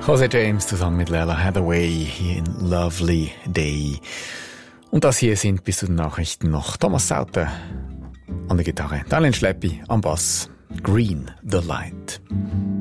Jose James zusammen mit Laila Hathaway hier in Lovely Day. Und das hier sind bis zu den Nachrichten noch Thomas Sauter an der Gitarre, Daniel Schleppi am Bass, Green the Light.